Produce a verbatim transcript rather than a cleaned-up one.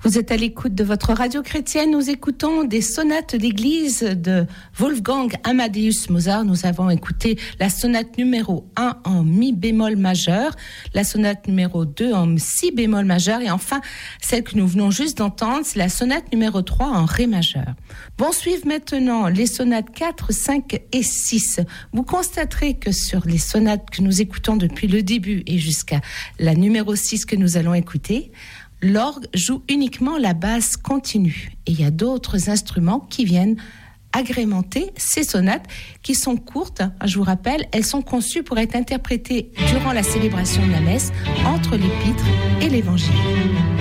Vous êtes à l'écoute de votre radio chrétienne. Nous écoutons des sonates d'église de Wolfgang Amadeus Mozart. Nous avons écouté la sonate numéro un en mi bémol majeur, la sonate numéro deux en si bémol majeur et enfin celle que nous venons juste d'entendre, c'est la sonate numéro trois en ré majeur. Vont suivre maintenant les sonates quatre, cinq et six. Vous constaterez que sur les sonates que nous écoutons depuis le début et jusqu'à la numéro six que nous allons écouter, l'orgue joue uniquement la basse continue et il y a d'autres instruments qui viennent agrémenter ces sonates qui sont courtes. Je vous rappelle, elles sont conçues pour être interprétées durant la célébration de la messe entre l'épître et l'évangile.